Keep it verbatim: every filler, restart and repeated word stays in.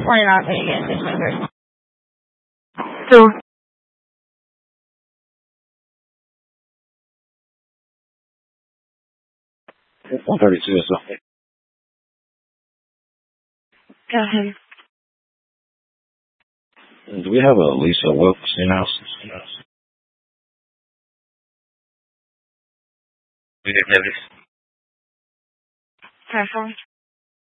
Why not? Again, it's my turn. So, one thirty-two is okay. go ahead. Do we have a Lisa Wilkes in-house? We didn't have this. Careful.